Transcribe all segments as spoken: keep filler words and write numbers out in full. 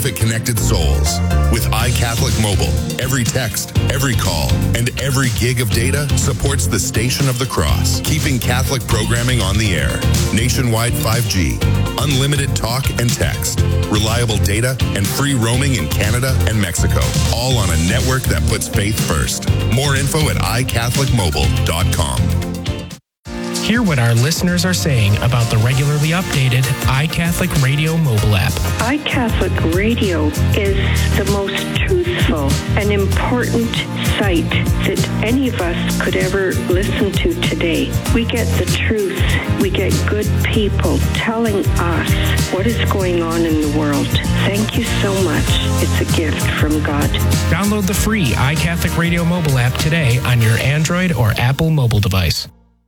benefit connected souls. With iCatholic Mobile, every text, every call, and every gig of data supports the Station of the Cross, keeping Catholic programming on the air. Nationwide five G, unlimited talk and text, reliable data, and free roaming in Canada and Mexico, all on a network that puts faith first. More info at i catholic mobile dot com. Hear what our listeners are saying about the regularly updated iCatholic Radio mobile app. iCatholic Radio is the most truthful and important site that any of us could ever listen to today. We get the truth. We get good people telling us what is going on in the world. Thank you so much. It's a gift from God. Download the free iCatholic Radio mobile app today on your Android or Apple mobile device.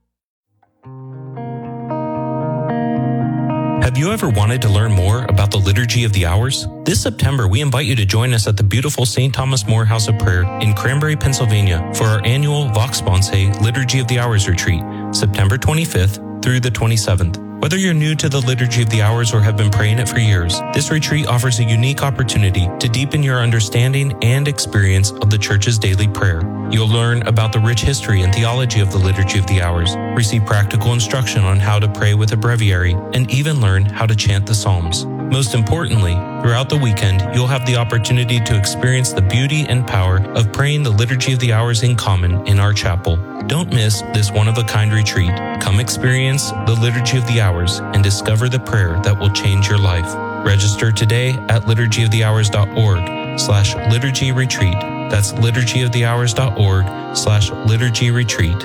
Have you ever wanted to learn more about the Liturgy of the Hours? This September, we invite you to join us at the beautiful Saint Thomas More House of Prayer in Cranberry, Pennsylvania for our annual Vox Sponsae Liturgy of the Hours retreat, September twenty-fifth through the twenty-seventh. Whether you're new to the Liturgy of the Hours or have been praying it for years, this retreat offers a unique opportunity to deepen your understanding and experience of the Church's daily prayer. You'll learn about the rich history and theology of the Liturgy of the Hours, receive practical instruction on how to pray with a breviary, and even learn how to chant the Psalms. Most importantly, throughout the weekend, you'll have the opportunity to experience the beauty and power of praying the Liturgy of the Hours in common in our chapel. Don't miss this one-of-a-kind retreat. Come experience the Liturgy of the Hours and discover the prayer that will change your life. Register today at liturgy of the hours dot org slash liturgy retreat. That's liturgy of the hours dot org slash liturgy retreat.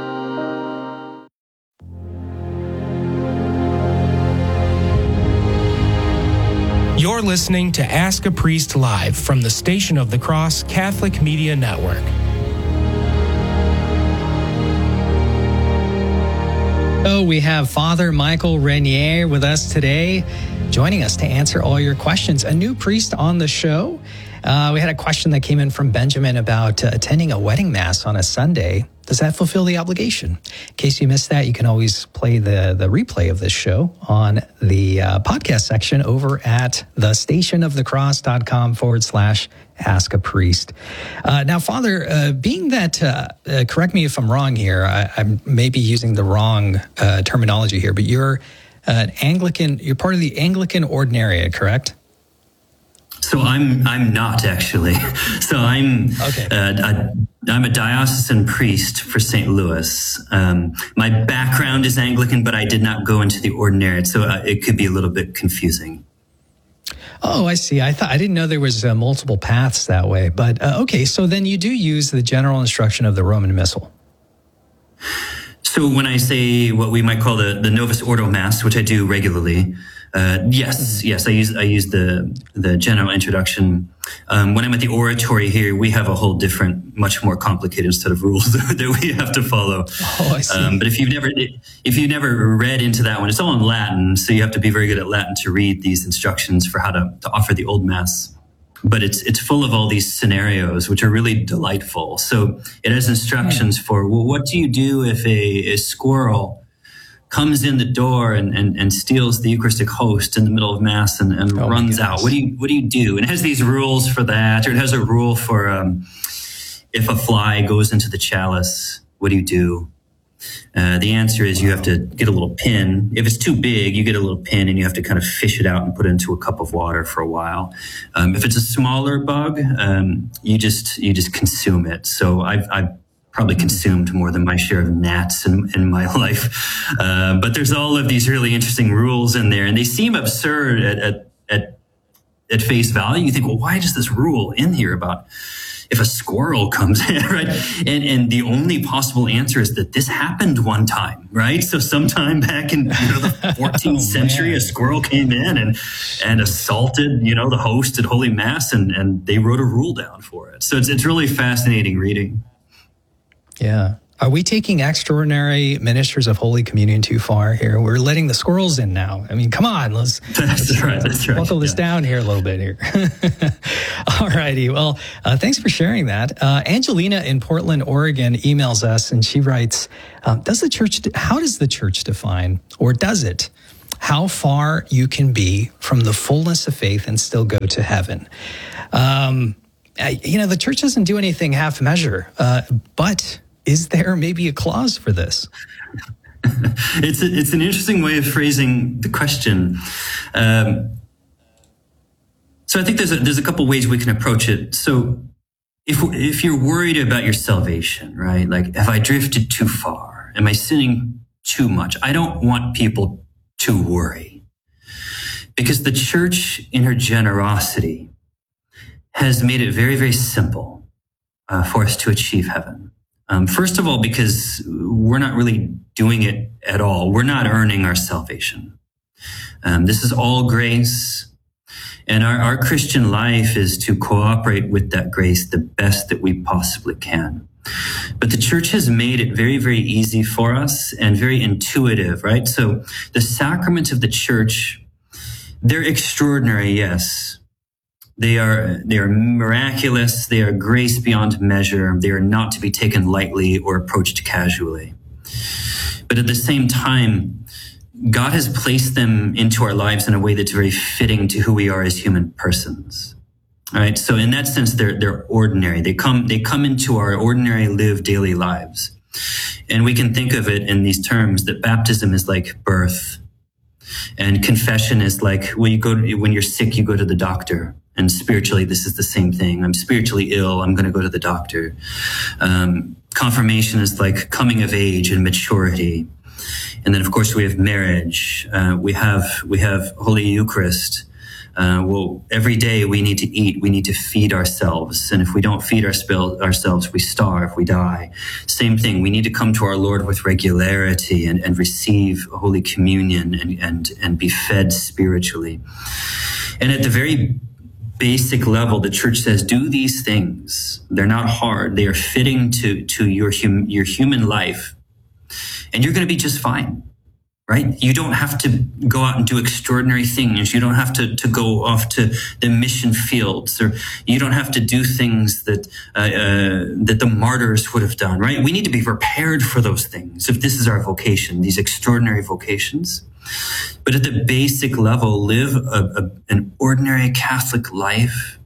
You're listening to Ask a Priest Live from the Station of the Cross Catholic Media Network. So we have Father Michael Renier with us today, joining us to answer all your questions. A new priest on the show. Uh, we had a question that came in from Benjamin about uh, attending a wedding mass on a Sunday. Does that fulfill the obligation? In case you missed that, you can always play the, the replay of this show on the uh, podcast section over at thestationofthecross.com forward slash ask a priest. Uh, now, Father, uh, being that, uh, uh, correct me if I'm wrong here, I, I'm maybe using the wrong uh, terminology here, but you're an Anglican, you're part of the Anglican Ordinariate, correct? So I'm I'm not actually. So I'm okay. uh, a, I'm a diocesan priest for Saint Louis. Um, my background is Anglican, but I did not go into the ordinariate, so uh, it could be a little bit confusing. Oh, I see. I thought I didn't know there was uh, multiple paths that way. But uh, okay, so then you do use the general instruction of the Roman Missal. So when I say what we might call the, the Novus Ordo Mass, which I do regularly, uh, yes, yes, I use I use the the general introduction. Um, when I'm at the oratory here, we have a whole different, much more complicated set of rules that we have to follow. Oh, I see. Um, but if you've never if you've never read into that one, it's all in Latin, so you have to be very good at Latin to read these instructions for how to, to offer the Old Mass. But it's it's full of all these scenarios, which are really delightful. So it has instructions for, well, what do you do if a, a squirrel comes in the door and, and, and steals the Eucharistic host in the middle of Mass and, and oh runs out? What do you what do you do? And it has these rules for that, or it has a rule for um, if a fly goes into the chalice, what do you do? Uh, the answer is you have to get a little pin. If it's too big, you get a little pin and you have to kind of fish it out and put it into a cup of water for a while. Um, if it's a smaller bug, um, you just you just consume it. So I've, I've probably consumed more than my share of gnats in, in my life. Uh, but there's all of these really interesting rules in there, and they seem absurd at at at, at face value. You think, well, why is this rule in here about if a squirrel comes in, right? And and the only possible answer is that this happened one time, right? So sometime back in you know, the fourteenth oh, century, a squirrel came in and and assaulted, you know, the host at Holy Mass, and, and they wrote a rule down for it. So it's it's really fascinating reading. Yeah. Are we taking extraordinary ministers of Holy Communion too far here? We're letting the squirrels in now. I mean, come on, let's, that's let's right, that's right. buckle this yeah. down here a little bit here. All righty. Well, uh, thanks for sharing that. Uh, Angelina in Portland, Oregon emails us and she writes, um, does the church, how does the church define, or does it, how far you can be from the fullness of faith and still go to heaven. Um, I, you know, the church doesn't do anything half measure, uh, but is there maybe a clause for this? it's a, it's an interesting way of phrasing the question. Um, so I think there's a, there's a couple ways we can approach it. So if if you're worried about your salvation, right? Like, have I drifted too far? Am I sinning too much? I don't want people to worry, because the church, in her generosity, has made it very, very simple uh, for us to achieve heaven. Um, first of all, because we're not really doing it at all. We're not earning our salvation. Um, this is all grace. And our, our Christian life is to cooperate with that grace the best that we possibly can. But the church has made it very, very easy for us and very intuitive, right? So the sacraments of the church, they're extraordinary, yes. They are, they are miraculous. They are grace beyond measure. They are not to be taken lightly or approached casually. But at the same time, God has placed them into our lives in a way that's very fitting to who we are as human persons. All right. So in that sense, they're, they're ordinary. They come, they come into our ordinary lived daily lives. And we can think of it in these terms, that baptism is like birth, and confession is like, well, you go to, when you're sick, you go to the doctor. And spiritually, this is the same thing. I'm spiritually ill. I'm going to go to the doctor. Um, confirmation is like coming of age and maturity. And then, of course, we have marriage. Uh, we have, we have Holy Eucharist. Uh, well, every day we need to eat. We need to feed ourselves. And if we don't feed our spell, ourselves, we starve, we die. Same thing. We need to come to our Lord with regularity and, and receive Holy Communion and, and, and be fed spiritually. And at the very basic level, the church says, do these things. They're not hard. They are fitting to, to your, hum, your human life. And you're going to be just fine, right? You don't have to go out and do extraordinary things. You don't have to, to go off to the mission fields, or you don't have to do things that, uh, uh, that the martyrs would have done, right? We need to be prepared for those things if this is our vocation, these extraordinary vocations. But at the basic level, live a, a, an ordinary Catholic life.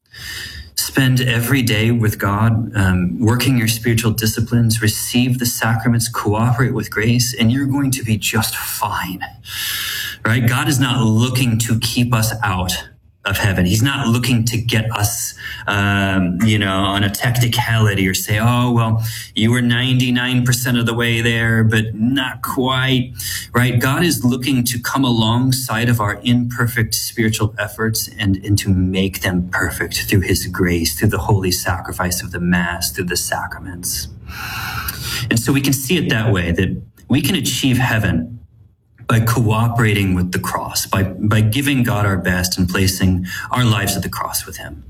Spend every day with God, um, working your spiritual disciplines, receive the sacraments, cooperate with grace, and you're going to be just fine, right? God is not looking to keep us out of heaven. He's not looking to get us, um, you know, on a technicality or say, oh, well, you were ninety-nine percent of the way there, but not quite, right? God is looking to come alongside of our imperfect spiritual efforts and, and to make them perfect through his grace, through the holy sacrifice of the Mass, through the sacraments. And so we can see it that way, that we can achieve heaven by cooperating with the cross, by, by giving God our best and placing our lives at the cross with him.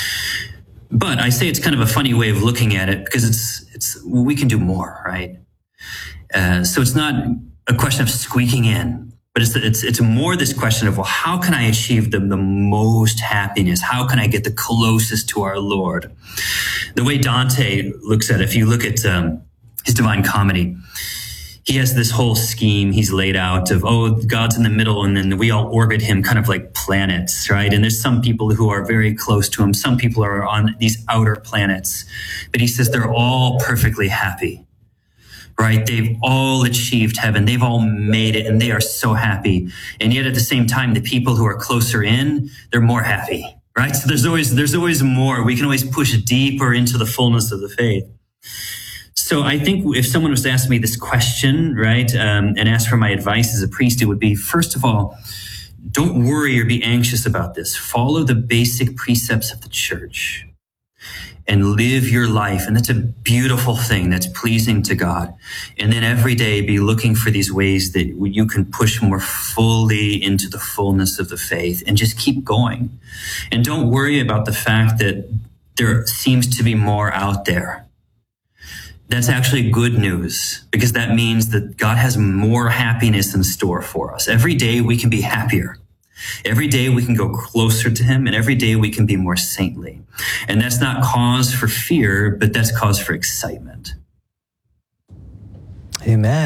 But I say it's kind of a funny way of looking at it, because it's, it's, well, we can do more, right? Uh, so it's not a question of squeaking in, but it's, it's, it's more this question of, well, how can I achieve the, the most happiness? How can I get the closest to our Lord? The way Dante looks at it, if you look at um, his Divine Comedy, he has this whole scheme he's laid out of, oh, God's in the middle, and then we all orbit him kind of like planets, right? And there's some people who are very close to him. Some people are on these outer planets. But he says they're all perfectly happy, right? They've all achieved heaven. They've all made it, and they are so happy. And yet at the same time, the people who are closer in, they're more happy, right? So there's always, there's always more. We can always push deeper into the fullness of the faith. So I think if someone was to ask me this question, right, um, and ask for my advice as a priest, it would be, first of all, don't worry or be anxious about this. Follow the basic precepts of the church and live your life. And that's a beautiful thing that's pleasing to God. And then every day be looking for these ways that you can push more fully into the fullness of the faith, and just keep going. And don't worry about the fact that there seems to be more out there. That's actually good news, because that means that God has more happiness in store for us. Every day we can be happier. Every day we can go closer to him, and every day we can be more saintly. And that's not cause for fear, but that's cause for excitement. Amen.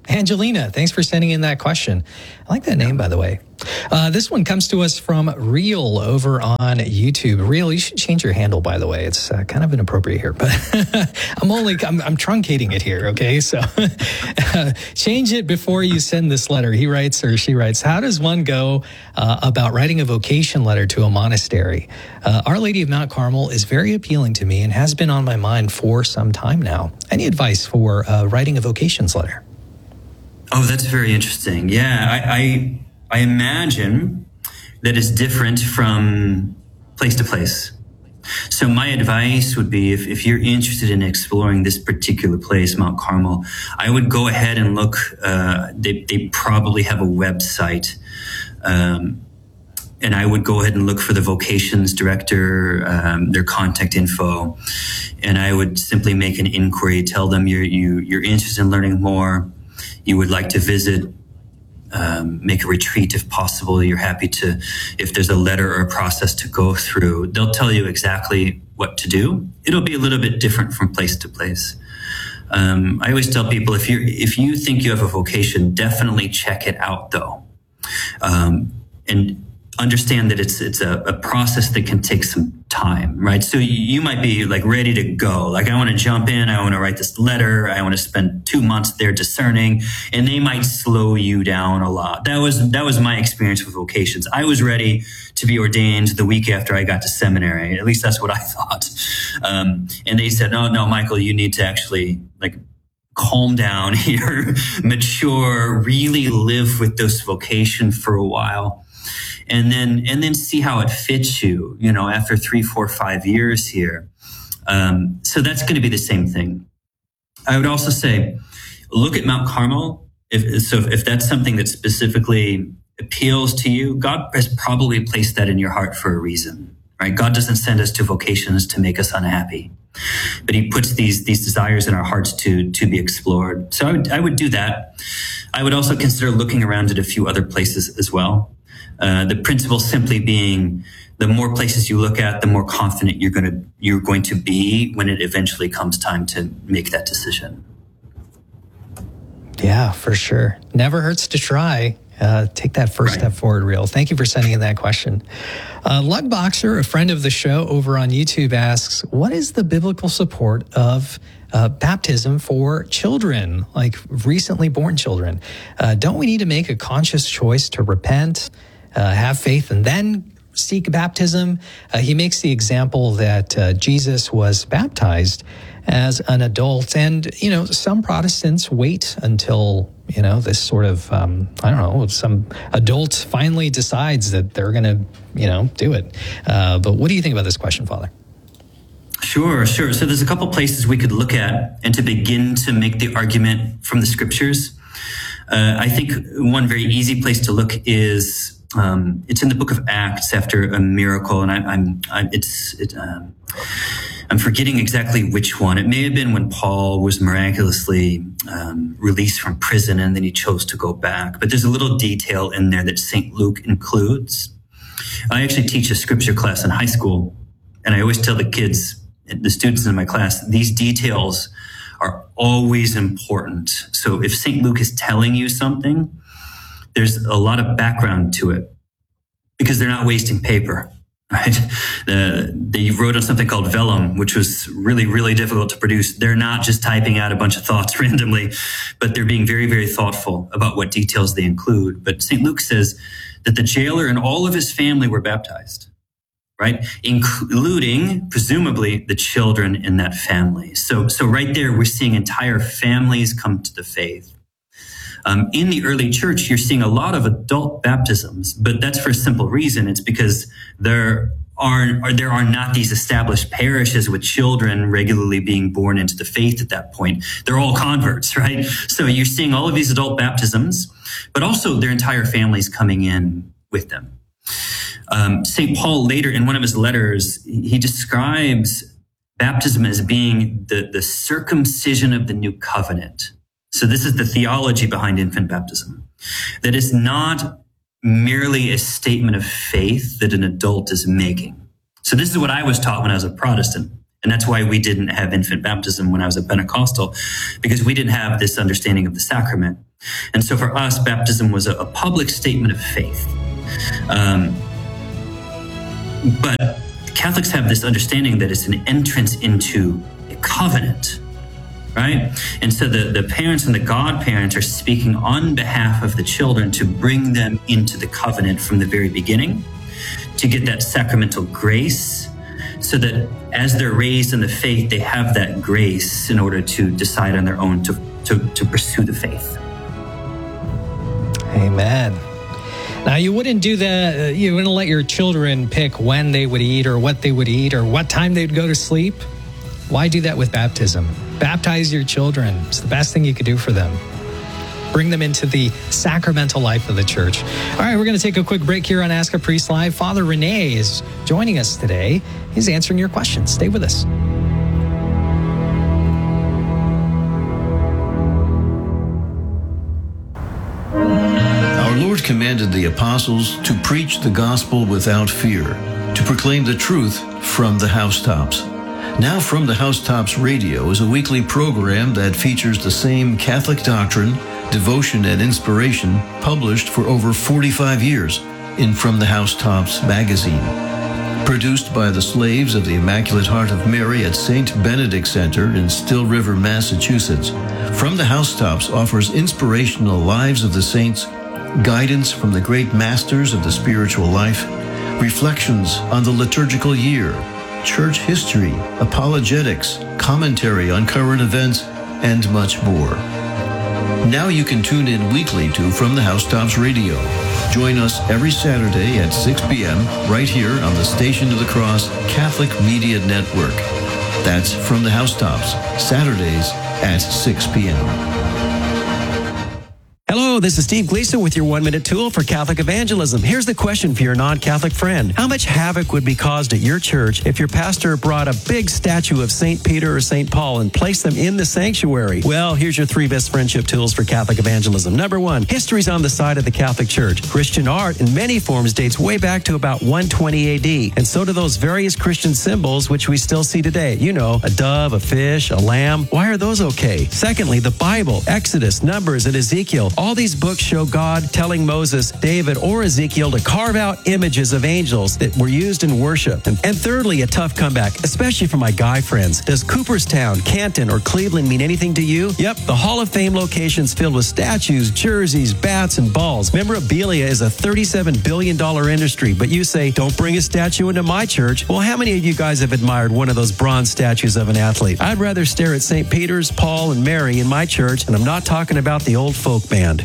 Angelina, thanks for sending in that question. I like that name, by the way. Uh, this one comes to us from Real over on YouTube. Real, you should change your handle, by the way. It's uh, kind of inappropriate here, but I'm only, I'm, I'm truncating it here, okay? So uh, change it before you send this letter. He writes, or she writes, how does one go uh, about writing a vocation letter to a monastery? Uh, Our Lady of Mount Carmel is very appealing to me and has been on my mind for some time now. Any advice for uh, writing a vocations letter? Oh, that's very interesting. Yeah, I, I I imagine that it's different from place to place. So my advice would be if, if you're interested in exploring this particular place, Mount Carmel, I would go ahead and look. Uh, they, they probably have a website. Um, and I would go ahead and look for the vocations director, um, their contact info. And I would simply make an inquiry, tell them you're, you, you're interested in learning more. You would like to visit, um, make a retreat if possible. You're happy to, if there's a letter or a process to go through, they'll tell you exactly what to do. It'll be a little bit different from place to place. Um, I always tell people, if you if you think you have a vocation, definitely check it out though. Um, and understand that it's it's a, a process that can take some time, right? So you, you might be like ready to go. Like, I want to jump in. I want to write this letter. I want to spend two months there discerning, and they might slow you down a lot. That was, that was my experience with vocations. I was ready to be ordained the week after I got to seminary. At least that's what I thought. Um, and they said, no, no, Michael, you need to actually like calm down here, mature, really live with this vocation for a while. And then, and then see how it fits you, you know, after three, four, five years here. Um, so that's going to be the same thing. I would also say, look at Mount Carmel. If, so if that's something that specifically appeals to you, God has probably placed that in your heart for a reason, right? God doesn't send us to vocations to make us unhappy, but he puts these, these desires in our hearts to, to be explored. So I would, I would do that. I would also consider looking around at a few other places as well. Uh, the principle simply being, the more places you look at, the more confident you're going to you're going to be when it eventually comes time to make that decision. Yeah, for sure. Never hurts to try. Uh, take that first right. step forward, Real. Thank you for sending in that question. Uh, Lug Boxer, a friend of the show over on YouTube, asks, what is the biblical support of uh, baptism for children, like recently born children? Uh, don't we need to make a conscious choice to repent, uh, have faith, and then seek baptism? Uh, he makes the example that uh, Jesus was baptized as an adult. And, you know, some Protestants wait until, you know, this sort of, um, I don't know, some adult finally decides that they're going to, you know, do it. Uh, but what do you think about this question, Father? Sure, sure. So there's a couple places we could look at and to begin to make the argument from the scriptures. Uh, I think one very easy place to look is, um, it's in the book of Acts after a miracle. And I, I'm, I'm, it's, it, um, I'm forgetting exactly which one. It may have been when Paul was miraculously um, released from prison and then he chose to go back. But there's a little detail in there that Saint Luke includes. I actually teach a scripture class in high school, and I always tell the kids, the students in my class, these details are always important. So if Saint Luke is telling you something, there's a lot of background to it because they're not wasting paper. Right. Uh, they wrote on something called vellum, which was really, really difficult to produce. They're not just typing out a bunch of thoughts randomly, but they're being very, very thoughtful about what details they include. But Saint Luke says that the jailer and all of his family were baptized, right? Including, presumably, the children in that family. So, so right there, we're seeing entire families come to the faith. Um, in the early church, you're seeing a lot of adult baptisms, but that's for a simple reason. It's because there are, are there are not these established parishes with children regularly being born into the faith at that point. They're all converts, right? So you're seeing all of these adult baptisms, but also their entire families coming in with them. Um, Saint Paul later in one of his letters, he describes baptism as being the, the circumcision of the new covenant. So this is the theology behind infant baptism, that it's not merely a statement of faith that an adult is making. So this is what I was taught when I was a Protestant. And that's why we didn't have infant baptism when I was a Pentecostal, because we didn't have this understanding of the sacrament. And so for us, baptism was a, a public statement of faith. Um, but Catholics have this understanding that it's an entrance into a covenant, right? And so the, the parents and the godparents are speaking on behalf of the children to bring them into the covenant from the very beginning, to get that sacramental grace, so that as they're raised in the faith, they have that grace in order to decide on their own to, to, to pursue the faith. Amen. Now, you wouldn't do the, you wouldn't let your children pick when they would eat or what they would eat or what time they'd go to sleep. Why do that with baptism? Baptize your children. It's the best thing you could do for them. Bring them into the sacramental life of the church. All right, we're going to take a quick break here on Ask a Priest Live. Father Rene is joining us today. He's answering your questions. Stay with us. Our Lord commanded the apostles to preach the gospel without fear, to proclaim the truth from the housetops. Now From the Housetops Radio is a weekly program that features the same Catholic doctrine, devotion, and inspiration published for over forty-five years in From the Housetops magazine. Produced by the slaves of the Immaculate Heart of Mary at Saint Benedict Center in Still River, Massachusetts, From the Housetops offers inspirational lives of the saints, guidance from the great masters of the spiritual life, reflections on the liturgical year, church history, apologetics, commentary on current events, and much more. Now you can tune in weekly to From the Housetops Radio. Join us every Saturday at six p.m. right here on the Station of the Cross Catholic Media Network. That's From the Housetops, Saturdays at six p.m. Hello, this is Steve Gleason with your one-minute tool for Catholic evangelism. Here's the question for your non-Catholic friend. How much havoc would be caused at your church if your pastor brought a big statue of Saint Peter or Saint Paul and placed them in the sanctuary? Well, here's your three best friendship tools for Catholic evangelism. Number one, history's on the side of the Catholic Church. Christian art in many forms dates way back to about one twenty A D, and so do those various Christian symbols which we still see today. You know, a dove, a fish, a lamb. Why are those okay? Secondly, the Bible, Exodus, Numbers, and Ezekiel. All these books show God telling Moses, David, or Ezekiel to carve out images of angels that were used in worship. And, and thirdly, a tough comeback, especially for my guy friends. Does Cooperstown, Canton, or Cleveland mean anything to you? Yep, the Hall of Fame location's filled with statues, jerseys, bats, and balls. Memorabilia is a thirty-seven billion dollars industry, but you say, don't bring a statue into my church. Well, how many of you guys have admired one of those bronze statues of an athlete? I'd rather stare at Saint Peter's, Paul, and Mary in my church, and I'm not talking about the old folk band.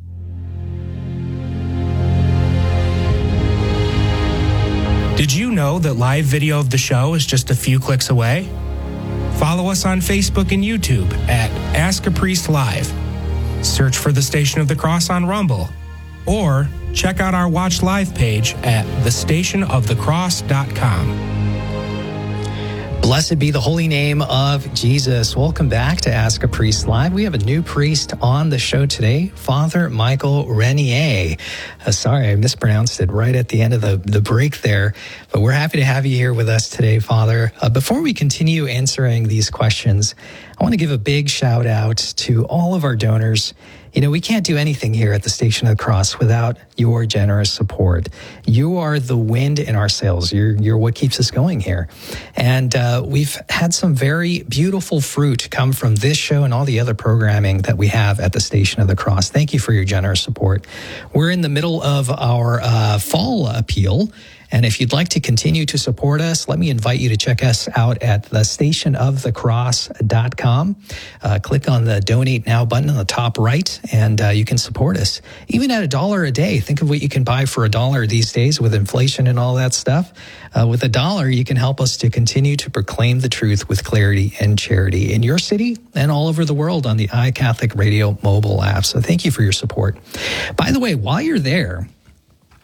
Did you know that live video of the show is just a few clicks away? Follow us on Facebook and YouTube at Ask a Priest Live. Search for the Station of the Cross on Rumble. Or check out our Watch Live page at the station of the cross dot com. Blessed be the holy name of Jesus. Welcome back to Ask a Priest Live. We have a new priest on the show today, Father Michael Renier. Uh, sorry, I mispronounced it right at the end of the, the break there, but we're happy to have you here with us today, Father. Uh, before we continue answering these questions, I want to give a big shout out to all of our donors. You know, we can't do anything here at the Station of the Cross without your generous support. You are the wind in our sails. You're, you're what keeps us going here. And uh, we've had some very beautiful fruit come from this show and all the other programming that we have at the Station of the Cross. Thank you for your generous support. We're in the middle of our uh, fall appeal. And if you'd like to continue to support us, let me invite you to check us out at the station of the cross dot com. Uh, click on the Donate Now button on the top right, and uh, you can support us. Even at a dollar a day, think of what you can buy for a dollar these days with inflation and all that stuff. Uh, with a dollar, you can help us to continue to proclaim the truth with clarity and charity in your city and all over the world on the iCatholic Radio mobile app. So thank you for your support. By the way, while you're there,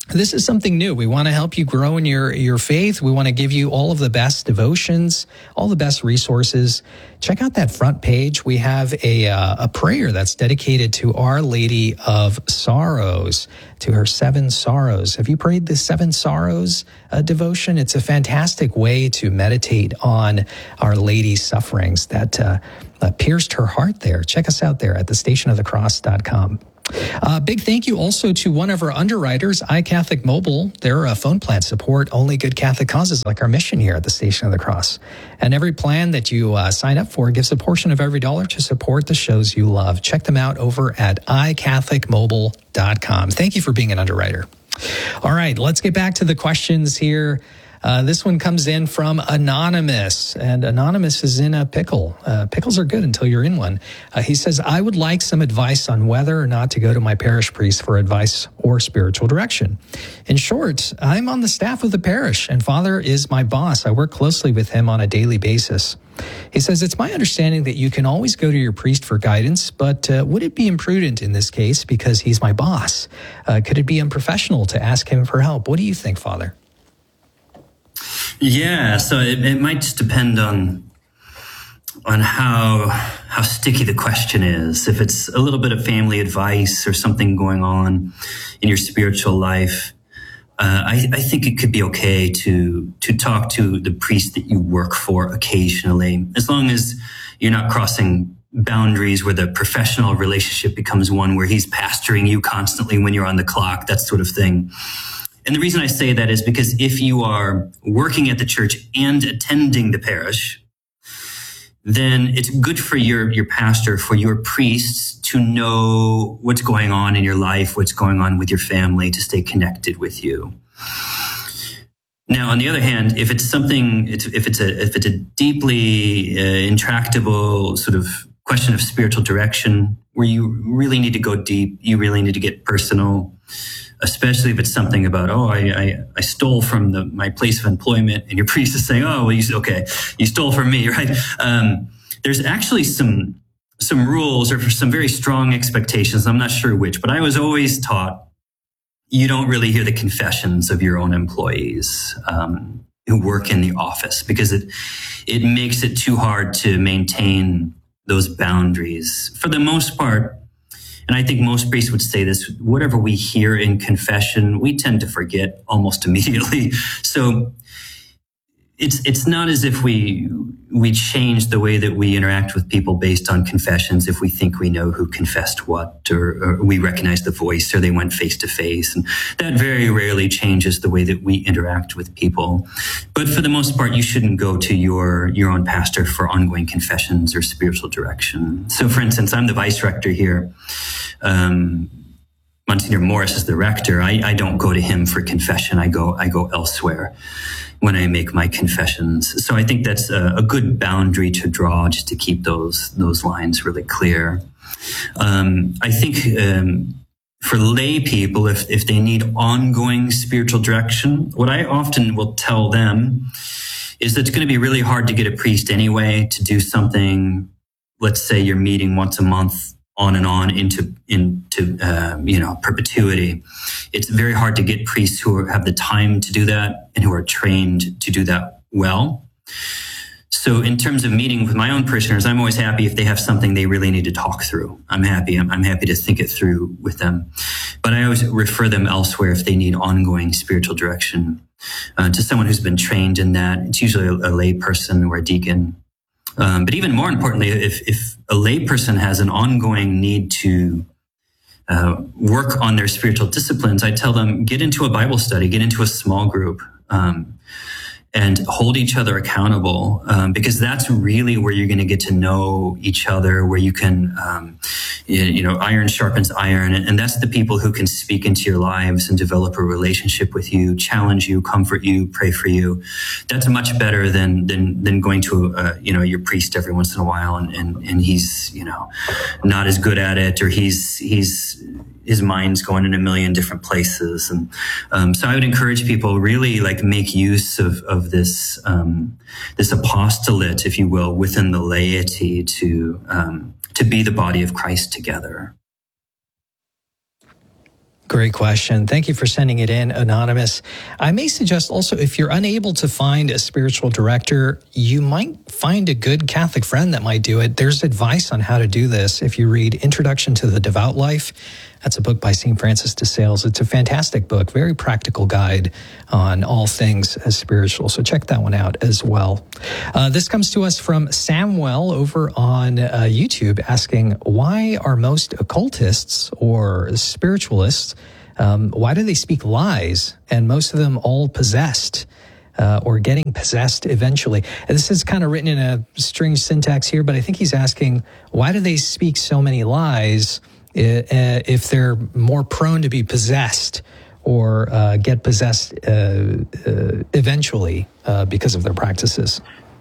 this is something new. We want to help you grow in your, your faith. We want to give you all of the best devotions, all the best resources. Check out that front page. We have a, uh, a prayer that's dedicated to Our Lady of Sorrows, to her seven sorrows. Have you prayed the seven sorrows uh, devotion? It's a fantastic way to meditate on Our Lady's sufferings that uh, uh, pierced her heart there. Check us out there at the station of the cross dot com. Uh, big thank you also to one of our underwriters, iCatholic Mobile. Their uh, phone plan support only good Catholic causes, like our mission here at the Station of the Cross. And every plan that you uh, sign up for gives a portion of every dollar to support the shows you love. Check them out over at i catholic mobile dot com. Thank you for being an underwriter. All right, let's get back to the questions here. Uh, this one comes in from Anonymous, and Anonymous is in a pickle. Uh, pickles are good until you're in one. Uh, he says, I would like some advice on whether or not to go to my parish priest for advice or spiritual direction. In short, I'm on the staff of the parish, and Father is my boss. I work closely with him on a daily basis. He says, it's my understanding that you can always go to your priest for guidance, but uh, would it be imprudent in this case because he's my boss? Uh, could it be unprofessional to ask him for help? What do you think, Father? Yeah, so it, it might just depend on on how how sticky the question is. If it's a little bit of family advice or something going on in your spiritual life, uh, I, I think it could be okay to to talk to the priest that you work for occasionally, as long as you're not crossing boundaries where the professional relationship becomes one where he's pastoring you constantly when you're on the clock, that sort of thing. And the reason I say that is because if you are working at the church and attending the parish, then it's good for your, your pastor, for your priests to know what's going on in your life, what's going on with your family, to stay connected with you. Now, on the other hand, if it's something, if it's a, if it's a deeply uh, intractable sort of question of spiritual direction where you really need to go deep, you really need to get personal, especially if it's something about, oh, I, I, I stole from the, my place of employment, and your priest is saying, oh, well, you, okay, you stole from me, right? Um, there's actually some, some rules or some very strong expectations. I'm not sure which, but I was always taught you don't really hear the confessions of your own employees, um, who work in the office, because it, it makes it too hard to maintain those boundaries. For the most part, and I think most priests would say this, whatever we hear in confession, we tend to forget almost immediately. So it's it's not as if we we change the way that we interact with people based on confessions if we think we know who confessed what, or, or we recognize the voice, or they went face to face. And that very rarely changes the way that we interact with people. But for the most part, you shouldn't go to your, your own pastor for ongoing confessions or spiritual direction. So for instance, I'm the vice rector here. Um, Monsignor Morris is the rector. I, I don't go to him for confession. I go, I go elsewhere when I make my confessions. So I think that's a, a good boundary to draw, just to keep those, those lines really clear. Um, I think, um, for lay people, if, if they need ongoing spiritual direction, what I often will tell them is that it's going to be really hard to get a priest anyway to do something. Let's say you're meeting once a month, on and on into, into, uh, you know, perpetuity. It's very hard to get priests who are, have the time to do that and who are trained to do that well. So in terms of meeting with my own parishioners, I'm always happy if they have something they really need to talk through. I'm happy. I'm, I'm happy to think it through with them. But I always refer them elsewhere if they need ongoing spiritual direction, uh, to someone who's been trained in that. It's usually a, a lay person or a deacon. Um, but even more importantly, if, if a layperson has an ongoing need to uh, work on their spiritual disciplines, I tell them, get into a Bible study, get into a small group, um, and hold each other accountable, um, because that's really where you're going to get to know each other, where you can, um, you, you know, iron sharpens iron. And, and that's the people who can speak into your lives and develop a relationship with you, challenge you, comfort you, pray for you. That's much better than, than, than going to, uh, you know, your priest every once in a while. And, and, and he's, you know, not as good at it, or he's, he's, his mind's going in a million different places. And, um, so I would encourage people really like make use of, of this, um, this apostolate, if you will, within the laity to, um, to be the body of Christ together. Great question. Thank you for sending it in, Anonymous. I may suggest also, if you're unable to find a spiritual director, you might find a good Catholic friend that might do it. There's advice on how to do this. If you read Introduction to the Devout Life, that's a book by Saint Francis de Sales. It's a fantastic book, very practical guide on all things spiritual. So check that one out as well. Uh, this comes to us from Samuel over on uh, YouTube asking, why are most occultists or spiritualists, um, why do they speak lies? And most of them all possessed. Uh, or getting possessed eventually. And this is kind of written in a strange syntax here, but I think he's asking, why do they speak so many lies if they're more prone to be possessed or uh, get possessed uh, uh, eventually uh, because of their practices?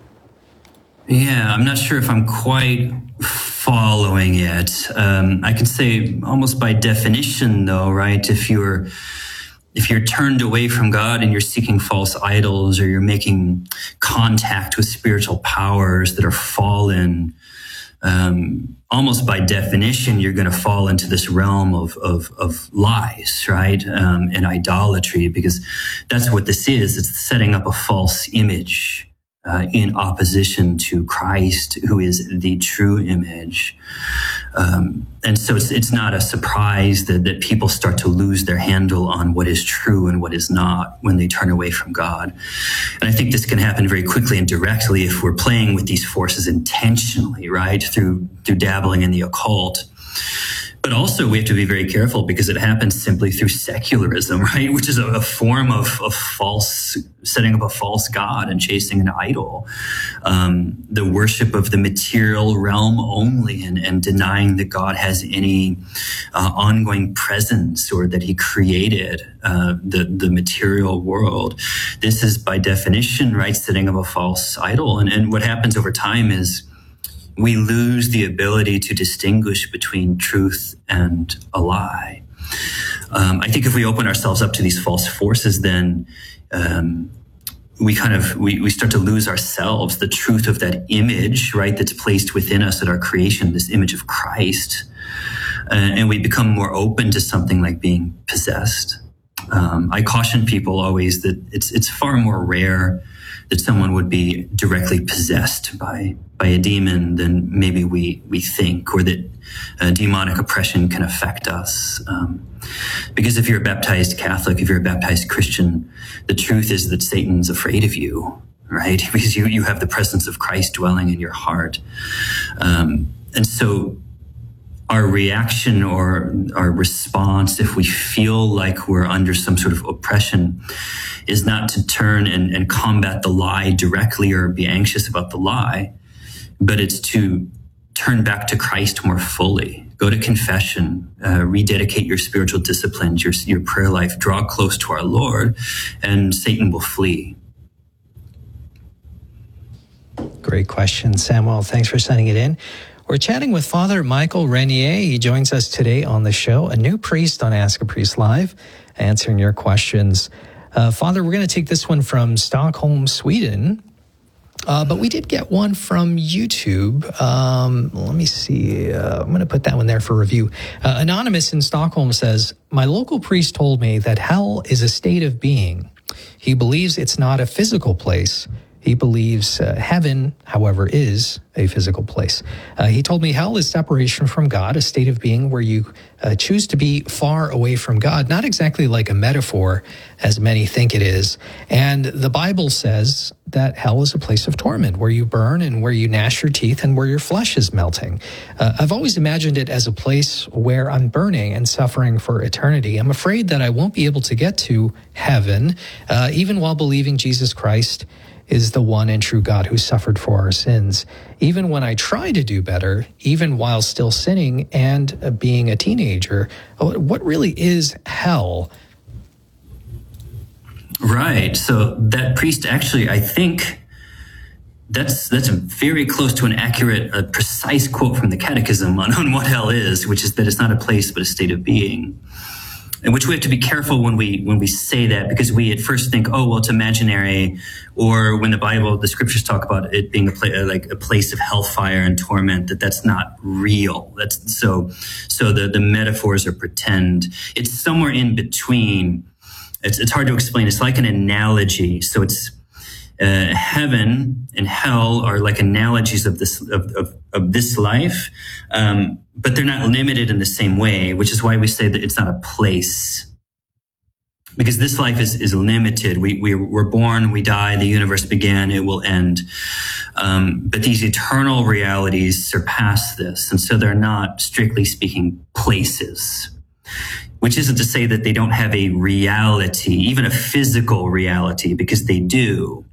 Yeah, I'm not sure if I'm quite following it. Um, I can say almost by definition, though, right? If you're if you're turned away from God and you're seeking false idols, or you're making contact with spiritual powers that are fallen, Um, almost by definition, you're going to fall into this realm of of, of lies, right, um, and idolatry, because that's what this is. It's setting up a false image uh, in opposition to Christ, who is the true image. Um, and so it's it's not a surprise that, that people start to lose their handle on what is true and what is not when they turn away from God. And I think this can happen very quickly and directly if we're playing with these forces intentionally, right, through through dabbling in the occult. But also we have to be very careful because it happens simply through secularism, right? Which is a, a form of, of false, setting up a false God and chasing an idol. Um, the worship of the material realm only, and, and denying that God has any uh, ongoing presence, or that he created uh, the, the material world. This is by definition, right, setting up a false idol. And, and what happens over time is we lose the ability to distinguish between truth and a lie. Um, I think if we open ourselves up to these false forces, then um, we kind of, we, we start to lose ourselves, the truth of that image, right, that's placed within us at our creation, this image of Christ. Uh, and we become more open to something like being possessed. Um, I caution people always that it's it's far more rare that someone would be directly possessed by by a demon than maybe we we think, or that uh, demonic oppression can affect us. Um, because if you're a baptized Catholic, if you're a baptized Christian, the truth is that Satan's afraid of you, right? Because you you have the presence of Christ dwelling in your heart, um, and so our reaction or our response, if we feel like we're under some sort of oppression, is not to turn and, and combat the lie directly or be anxious about the lie, but it's to turn back to Christ more fully. Go to confession, uh, rededicate your spiritual disciplines, your, your prayer life, draw close to our Lord, and Satan will flee. Great question, Samuel. Thanks for sending it in. We're chatting with Father Michael Renier. He joins us today on the show, a new priest on Ask a Priest Live, answering your questions. Uh, Father, we're going to take this one from Stockholm, Sweden, uh, but we did get one from YouTube. Um, let me see. Uh, I'm going to put that one there for review. Uh, Anonymous in Stockholm says, my local priest told me that hell is a state of being. He believes it's not a physical place. He believes uh, heaven, however, is a physical place. Uh, he told me hell is separation from God, a state of being where you uh, choose to be far away from God, not exactly like a metaphor, as many think it is. And the Bible says that hell is a place of torment, where you burn and where you gnash your teeth and where your flesh is melting. Uh, I've always imagined it as a place where I'm burning and suffering for eternity. I'm afraid that I won't be able to get to heaven, uh, even while believing Jesus Christ is the one and true God who suffered for our sins. Even when I try to do better, even while still sinning and uh, being a teenager, what really is hell? Right. So that priest actually, I think that's that's very close to an accurate, a precise quote from the Catechism on, on what hell is, which is that it's not a place but a state of being. And which we have to be careful when we when we say that, because we at first think, oh, well, it's imaginary, or when the Bible, the scriptures talk about it being a pla- like a place of hellfire and torment, that that's not real. That's so so the the metaphors are pretend. It's somewhere in between. It's it's hard to explain. It's like an analogy. So it's uh, heaven and hell are like analogies of this of of, of this life. Um, but they're not limited in the same way, which is why we say that it's not a place. Because this life is, is limited. We, we, we're born, we die, the universe began, it will end. Um, but these eternal realities surpass this. And so they're not, strictly speaking, places. Which isn't to say that they don't have a reality, even a physical reality, because they do.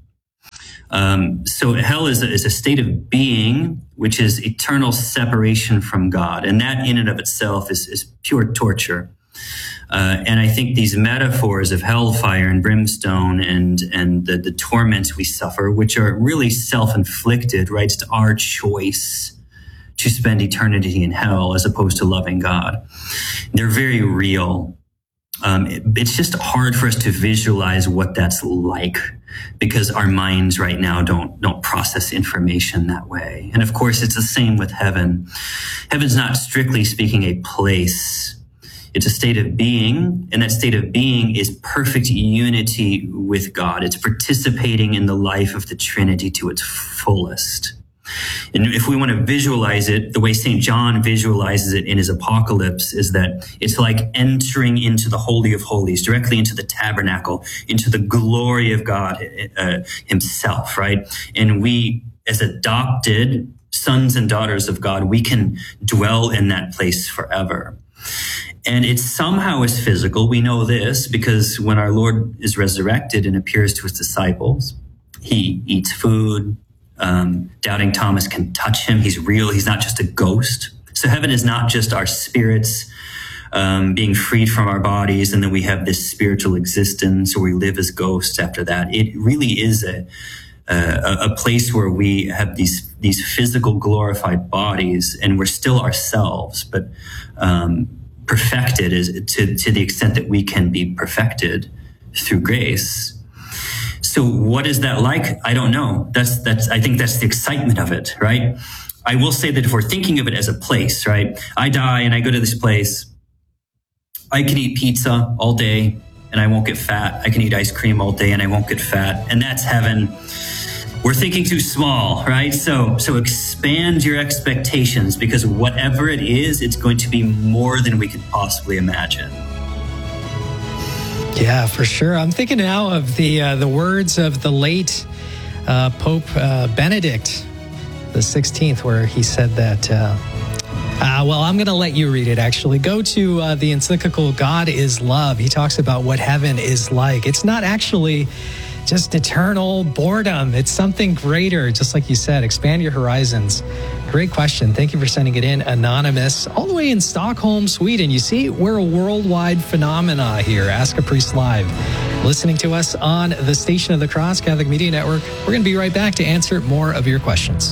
Um, so hell is a, is a state of being, which is eternal separation from God. And that in and of itself is, is pure torture. Uh, and I think these metaphors of hellfire and brimstone and, and the, the torments we suffer, which are really self-inflicted, right? It's our choice to spend eternity in hell as opposed to loving God. They're very real. Um, it, it's just hard for us to visualize what that's like, because our minds right now don't don't process information that way. And of course, it's the same with heaven. Heaven's not, strictly speaking, a place. It's a state of being, and that state of being is perfect unity with God. It's participating in the life of the Trinity to its fullest. And if we want to visualize it, the way Saint John visualizes it in his Apocalypse is that it's like entering into the Holy of Holies, directly into the tabernacle, into the glory of God uh, himself, right? And we, as adopted sons and daughters of God, we can dwell in that place forever. And it somehow is physical. We know this because when our Lord is resurrected and appears to his disciples, he eats food. Um, doubting Thomas can touch him. He's real. He's not just a ghost. So heaven is not just our spirits um, being freed from our bodies, and then we have this spiritual existence, or we live as ghosts after that. It really is a a, a place where we have these these physical glorified bodies, and we're still ourselves, but um, perfected is to to the extent that we can be perfected through grace. So what is that like? I don't know. That's, that's, I think that's the excitement of it, right? I will say that if we're thinking of it as a place, right? I die and I go to this place. I can eat pizza all day and I won't get fat. I can eat ice cream all day and I won't get fat. And that's heaven. We're thinking too small, right? So, so expand your expectations, because whatever it is, it's going to be more than we could possibly imagine. Yeah, for sure. I'm thinking now of the uh, the words of the late uh, Pope uh, Benedict the sixteenth, where he said that, uh, uh, well, I'm going to let you read it, actually. Go to uh, the encyclical God is Love. He talks about what heaven is like. It's not actually just eternal boredom. It's something greater, just like you said. Expand your horizons. Great question. Thank you for sending it in, Anonymous. All the way in Stockholm, Sweden. You see, we're a worldwide phenomena here. Ask a Priest Live. Listening to us on the Station of the Cross Catholic Media Network. We're going to be right back to answer more of your questions.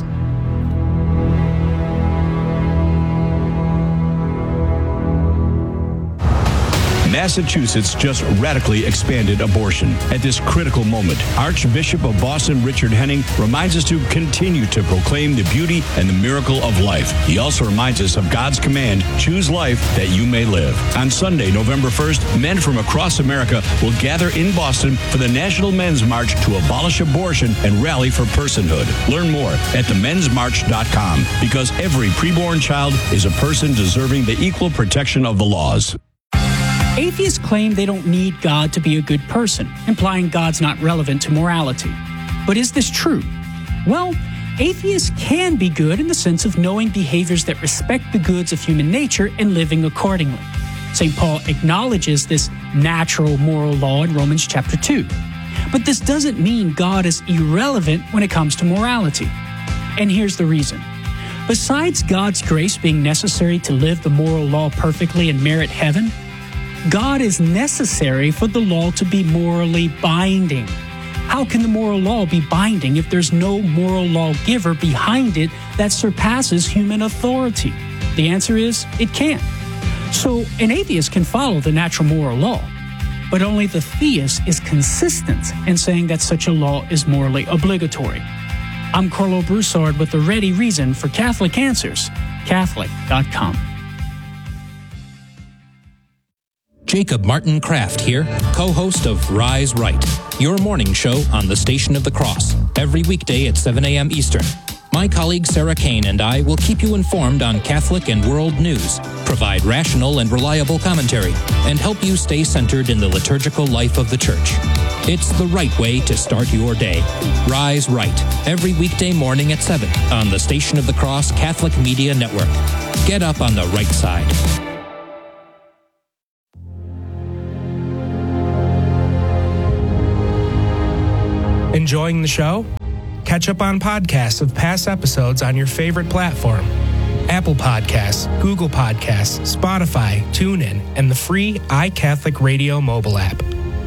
Massachusetts just radically expanded abortion. At this critical moment, Archbishop of Boston Richard Henning reminds us to continue to proclaim the beauty and the miracle of life. He also reminds us of God's command, choose life that you may live. On Sunday, November first, men from across America will gather in Boston for the National Men's March to abolish abortion and rally for personhood. Learn more at the men's march dot com, because every preborn child is a person deserving the equal protection of the laws. Atheists claim they don't need God to be a good person, implying God's not relevant to morality. But is this true? Well, atheists can be good in the sense of knowing behaviors that respect the goods of human nature and living accordingly. Saint Paul acknowledges this natural moral law in Romans chapter two. But this doesn't mean God is irrelevant when it comes to morality. And here's the reason. Besides God's grace being necessary to live the moral law perfectly and merit heaven, God is necessary for the law to be morally binding. How can the moral law be binding if there's no moral lawgiver behind it that surpasses human authority? The answer is, it can't. So an atheist can follow the natural moral law, but only the theist is consistent in saying that such a law is morally obligatory. I'm Carlo Broussard with the ready reason for Catholic Answers, Catholic dot com. Jacob Martin Kraft here, co-host of Rise Right, your morning show on the Station of the Cross, every weekday at seven a.m. Eastern. My colleague Sarah Kane and I will keep you informed on Catholic and world news, provide rational and reliable commentary, and help you stay centered in the liturgical life of the Church. It's the right way to start your day. Rise Right, every weekday morning at seven on the Station of the Cross Catholic Media Network. Get up on the right side. Enjoying the show? Catch up on podcasts of past episodes on your favorite platform. Apple Podcasts, Google Podcasts, Spotify, TuneIn, and the free iCatholic Radio mobile app.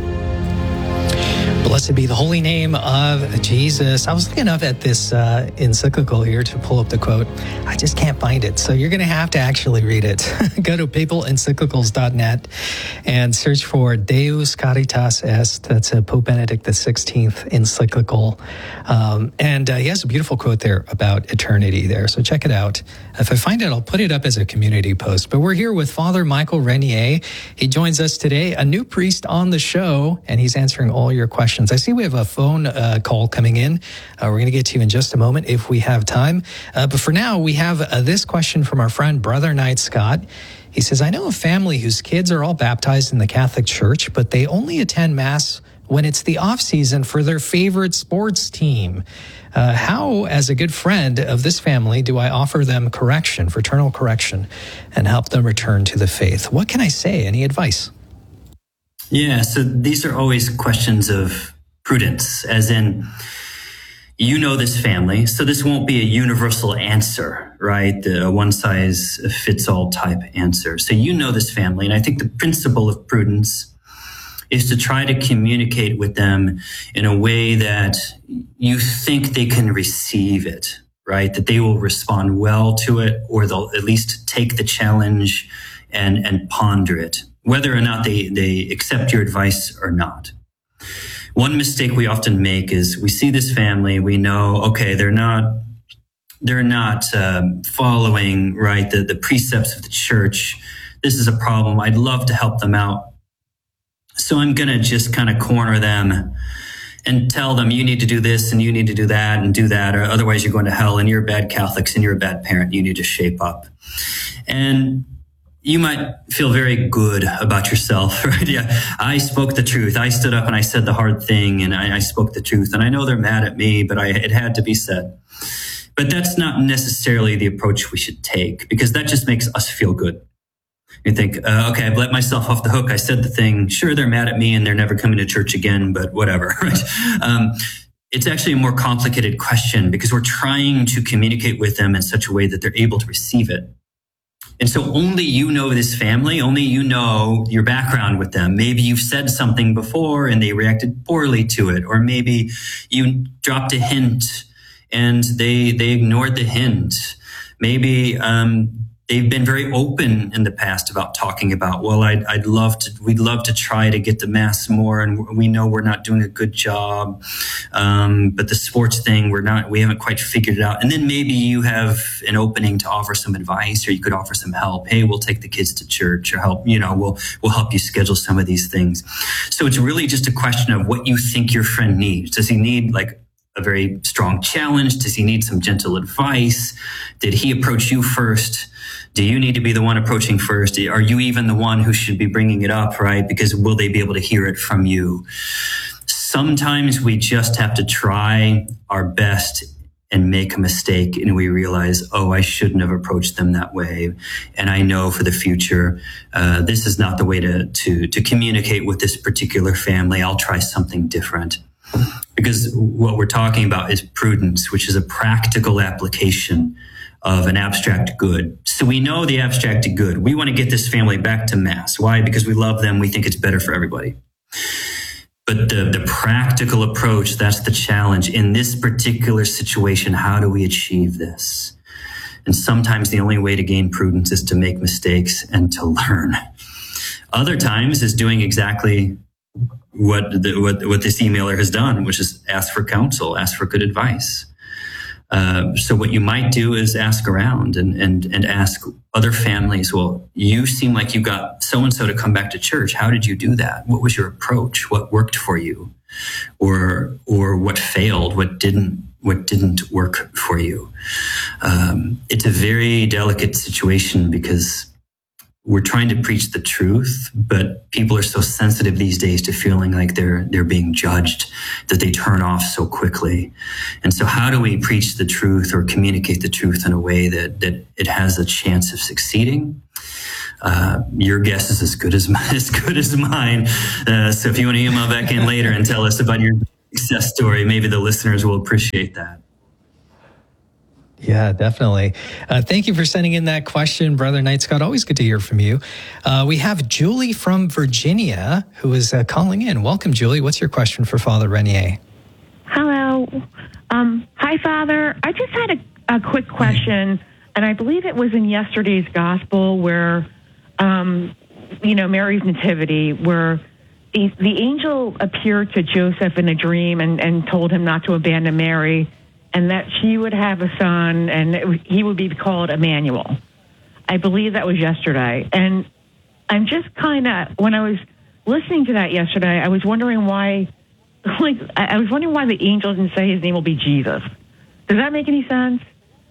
Blessed be the holy name of Jesus. I was looking up at this uh, encyclical here to pull up the quote. I just can't find it. So you're going to have to actually read it. Go to papal encyclicals dot net and search for Deus Caritas Est. That's a Pope Benedict the sixteenth encyclical. Um, and uh, he has a beautiful quote there about eternity there. So check it out. If I find it, I'll put it up as a community post. But we're here with Father Michael Renier. He joins us today, a new priest on the show, and he's answering all your questions. I see we have a phone uh, call coming in. Uh, we're going to get to you in just a moment if we have time. Uh, but for now, we have uh, this question from our friend Brother Knight Scott. He says, I know a family whose kids are all baptized in the Catholic Church, but they only attend Mass when it's the off season for their favorite sports team. Uh, how, as a good friend of this family, do I offer them correction, fraternal correction, and help them return to the faith? What can I say? Any advice? Yeah, so these are always questions of prudence, as in, you know this family, so this won't be a universal answer, right? The one-size-fits-all type answer. So you know this family, and I think the principle of prudence is to try to communicate with them in a way that you think they can receive it, right? That they will respond well to it, or they'll at least take the challenge and, and ponder it, whether or not they, they accept your advice or not. One mistake we often make is we see this family, we know, okay, they're not, they're not um, following, right, the, the precepts of the Church. This is a problem. I'd love to help them out. So I'm going to just kind of corner them and tell them, you need to do this and you need to do that and do that, or otherwise you're going to hell and you're bad Catholics and you're a bad parent. You need to shape up. And you might feel very good about yourself, right? Yeah, I spoke the truth. I stood up and I said the hard thing, and I, I spoke the truth. And I know they're mad at me, but I, it had to be said. But that's not necessarily the approach we should take, because that just makes us feel good. You think, uh, okay, I've let myself off the hook. I said the thing. Sure, they're mad at me and they're never coming to church again, but whatever, right? Um, it's actually a more complicated question, because we're trying to communicate with them in such a way that they're able to receive it. And so only you know this family, only you know your background with them. Maybe you've said something before and they reacted poorly to it. Or maybe you dropped a hint and they they ignored the hint. Maybe um, they've been very open in the past about talking about, well, I'd, I'd love to, we'd love to try to get to Mass more, and we know we're not doing a good job. Um, but the sports thing, we're not, we haven't quite figured it out. And then maybe you have an opening to offer some advice, or you could offer some help. Hey, we'll take the kids to church, or help, you know, we'll, we'll help you schedule some of these things. So it's really just a question of what you think your friend needs. Does he need like a very strong challenge? Does he need some gentle advice? Did he approach you first? Do you need to be the one approaching first? Are you even the one who should be bringing it up, right? Because will they be able to hear it from you? Sometimes we just have to try our best and make a mistake, and we realize, oh, I shouldn't have approached them that way. And I know for the future, uh, this is not the way to, to, to communicate with this particular family. I'll try something different. Because what we're talking about is prudence, which is a practical application of an abstract good. So we know the abstract good. We want to get this family back to Mass. Why? Because we love them. We think it's better for everybody. But the, the practical approach, that's the challenge. In this particular situation, how do we achieve this? And sometimes the only way to gain prudence is to make mistakes and to learn. Other times is doing exactly what the, what, what this emailer has done, which is ask for counsel, ask for good advice. Uh, so what you might do is ask around and, and, and ask other families, well, you seem like you got so-and-so to come back to church. How did you do that? What was your approach? What worked for you? Or, or what failed? What didn't, what didn't work for you? Um, it's a very delicate situation because we're trying to preach the truth, but people are so sensitive these days to feeling like they're they're being judged that they turn off so quickly. And so how do we preach the truth or communicate the truth in a way that that it has a chance of succeeding? Uh, your guess is as good as my, as good as mine. Uh, so if you want to email back in later and tell us about your success story, maybe the listeners will appreciate that. Yeah, definitely. Uh, thank you for sending in that question, Brother Knight Scott. Always good to hear from you. Uh, we have Julie from Virginia who is uh, calling in. Welcome, Julie. What's your question for Father Renier? Hello. Um, hi, Father. I just had a, a quick question, and I believe it was in yesterday's gospel where, um, you know, Mary's nativity, where the, the angel appeared to Joseph in a dream and, and told him not to abandon Mary, and that she would have a son, and it, he would be called Emmanuel. I believe that was yesterday. And I'm just kind of, when I was listening to that yesterday, I was wondering why, like, I was wondering why the angel didn't say his name will be Jesus. Does that make any sense?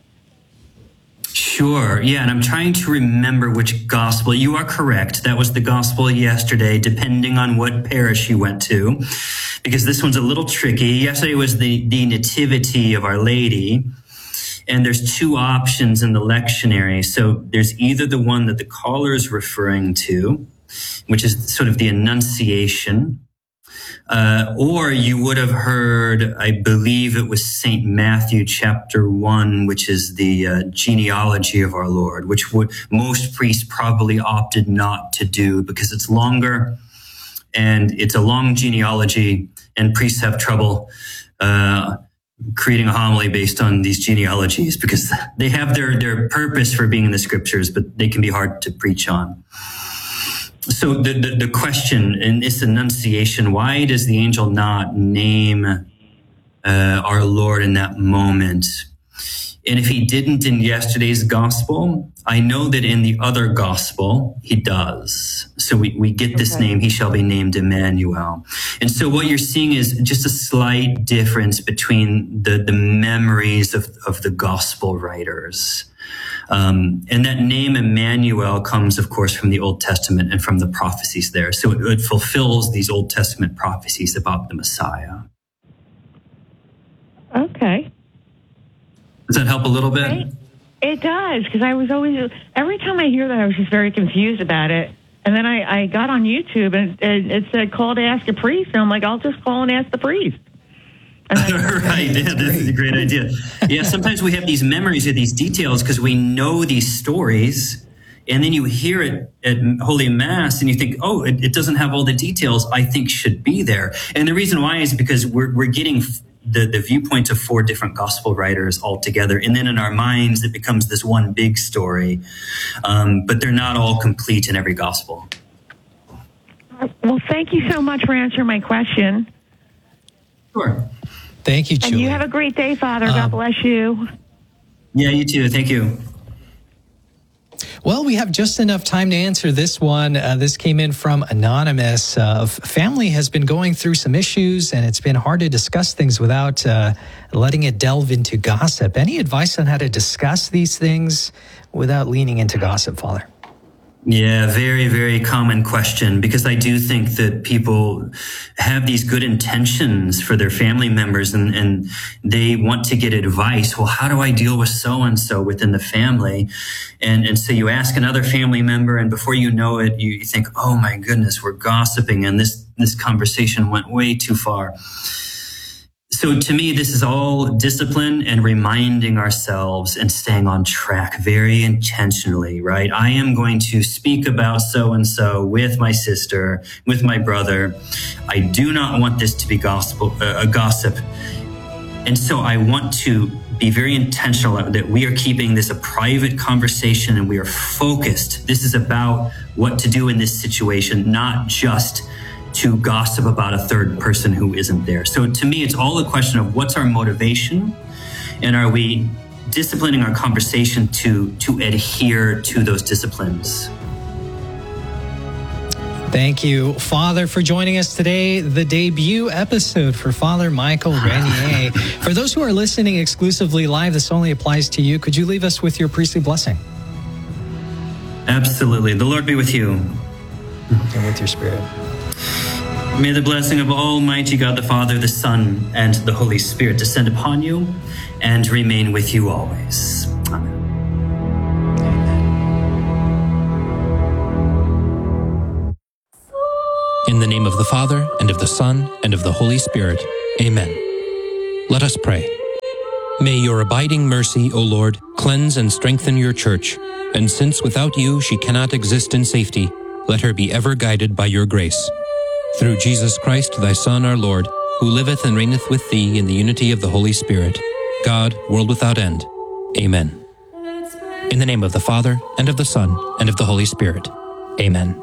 Sure. Yeah, and I'm trying to remember which gospel. You are correct. That was the gospel yesterday, depending on what parish you went to, because this one's a little tricky. Yesterday was the, the Nativity of Our Lady, and there's two options in the lectionary. So there's either the one that the caller is referring to, which is sort of the Annunciation, Uh, or you would have heard, I believe it was Saint Matthew chapter one, which is the uh, genealogy of our Lord, which would most priests probably opted not to do because it's longer and it's a long genealogy, and priests have trouble uh, creating a homily based on these genealogies because they have their, their purpose for being in the scriptures, but they can be hard to preach on. So the, the, the question in this Annunciation, why does the angel not name uh, our Lord in that moment? And if he didn't in yesterday's gospel, I know that in the other gospel, he does. So we, we get this okay. name, he shall be named Emmanuel. And so what you're seeing is just a slight difference between the, the memories of, of the gospel writers. Um, and that name Emmanuel comes, of course, from the Old Testament and from the prophecies there. So it, it fulfills these Old Testament prophecies about the Messiah. Okay. Does that help a little bit? Right. It does, because I was always, every time I hear that, I was just very confused about it. And then I, I got on YouTube, and it, it said, call to ask a priest. And I'm like, I'll just call and ask the priest. Right, yeah, this is a great idea. Yeah, sometimes we have these memories of these details because we know these stories, and then you hear it at Holy Mass and you think, oh, it, it doesn't have all the details I think should be there. And the reason why is because we're we're getting the, the viewpoints of four different gospel writers all together, and then in our minds it becomes this one big story, um, but they're not all complete in every gospel. Well, thank you so much for answering my question. Sure. Thank you, Julie. And you have a great day, Father. Um, God bless you. Yeah, you too. Thank you. Well, we have just enough time to answer this one. Uh, this came in from Anonymous. Uh, family has been going through some issues, and it's been hard to discuss things without uh, letting it delve into gossip. Any advice on how to discuss these things without leaning into gossip, Father? Yeah, very, very common question, because I do think that people have these good intentions for their family members, and, and they want to get advice. Well, how do I deal with so-and-so within the family? And, and so you ask another family member, and before you know it, you, you think, oh my goodness, we're gossiping, and this, this conversation went way too far. So to me, this is all discipline and reminding ourselves and staying on track very intentionally, right? I am going to speak about so-and-so with my sister, with my brother. I do not want this to be gospel, uh, a gossip. and so I want to be very intentional that we are keeping this a private conversation and we are focused. This is about what to do in this situation, not just to gossip about a third person who isn't there. So to me, it's all a question of what's our motivation, and are we disciplining our conversation to, to adhere to those disciplines. Thank you, Father, for joining us today, the debut episode for Father Michael Renier. For those who are listening exclusively live, this only applies to you. Could you leave us with your priestly blessing? Absolutely. The Lord be with you. And with your spirit. May the blessing of Almighty God, the Father, the Son, and the Holy Spirit descend upon you and remain with you always. Amen. In the name of the Father, and of the Son, and of the Holy Spirit. Amen. Let us pray. May your abiding mercy, O Lord, cleanse and strengthen your church, and since without you she cannot exist in safety, let her be ever guided by your grace. Through Jesus Christ, thy Son, our Lord, who liveth and reigneth with thee in the unity of the Holy Spirit, God, world without end. Amen. In the name of the Father, and of the Son, and of the Holy Spirit. Amen.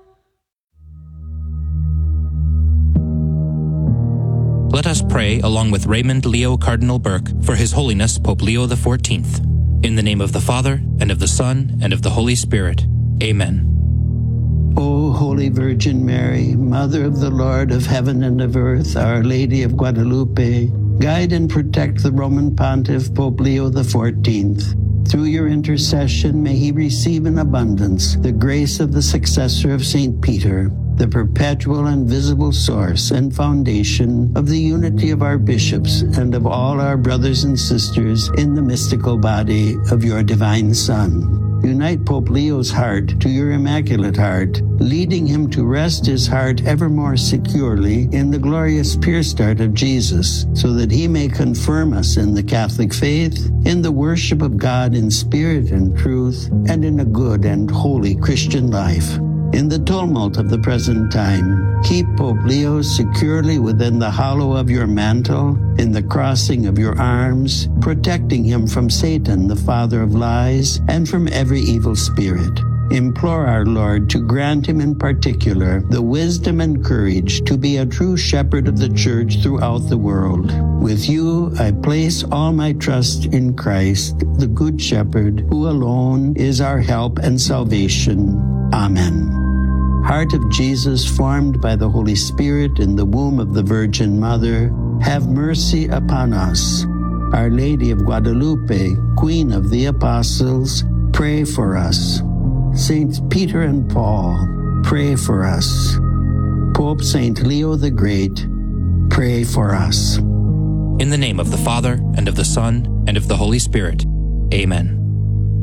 Let us pray along with Raymond Leo Cardinal Burke for His Holiness Pope Leo the fourteenth. In the name of the Father, and of the Son, and of the Holy Spirit. Amen. O Holy Virgin Mary, Mother of the Lord of heaven and of earth, Our Lady of Guadalupe, guide and protect the Roman Pontiff Pope Leo the fourteenth. Through your intercession, may he receive in abundance the grace of the successor of Saint Peter, the perpetual and visible source and foundation of the unity of our bishops and of all our brothers and sisters in the mystical body of your divine Son. Unite Pope Leo's heart to your Immaculate Heart, leading him to rest his heart ever more securely in the glorious pierced heart of Jesus, so that he may confirm us in the Catholic faith, in the worship of God in spirit and truth, and in a good and holy Christian life. In the tumult of the present time, keep Pope Leo securely within the hollow of your mantle, in the crossing of your arms, protecting him from Satan, the father of lies, and from every evil spirit. Implore our Lord to grant him in particular the wisdom and courage to be a true shepherd of the church throughout the world. With you, I place all my trust in Christ, the Good Shepherd, who alone is our help and salvation. Amen. Heart of Jesus, formed by the Holy Spirit in the womb of the Virgin Mother, have mercy upon us. Our Lady of Guadalupe, Queen of the Apostles, pray for us. Saints Peter and Paul, pray for us. Pope Saint Leo the Great, pray for us. In the name of the Father, and of the Son, and of the Holy Spirit. Amen.